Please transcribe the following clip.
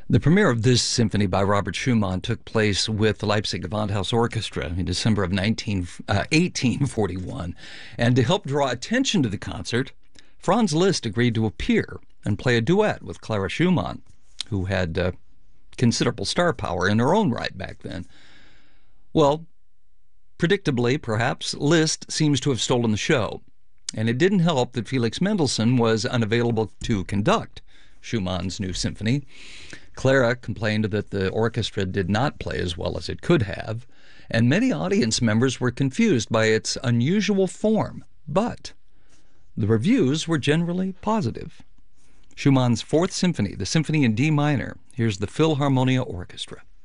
The premiere of this symphony by Robert Schumann took place with the Leipzig Gewandhaus Orchestra in December of 1841. And to help draw attention to the concert, Franz Liszt agreed to appear and play a duet with Clara Schumann, who had considerable star power in her own right back then. Well, predictably, perhaps, Liszt seems to have stolen the show. And it didn't help that Felix Mendelssohn was unavailable to conduct Schumann's new symphony. Clara complained that the orchestra did not play as well as it could have, and many audience members were confused by its unusual form. But the reviews were generally positive. Schumann's Fourth Symphony, the Symphony in D minor. Here's the Philharmonia Orchestra.